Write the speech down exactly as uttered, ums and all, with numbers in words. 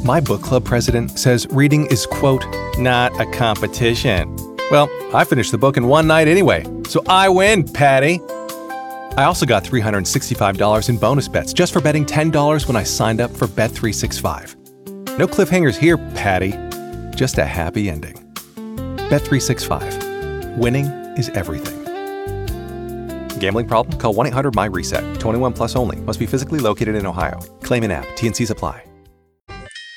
My book club president says reading is, quote, not a competition. Well, I finished the book in one night anyway, so I win, Patty. I also got three hundred sixty-five dollars in bonus bets just for betting ten dollars when I signed up for Bet three sixty-five. No cliffhangers here, Patty. Just a happy ending. Bet three sixty-five. Winning is everything. Gambling problem? Call one eight hundred my reset. twenty-one plus only. Must be physically located in Ohio. Claim in app. T N Cs apply.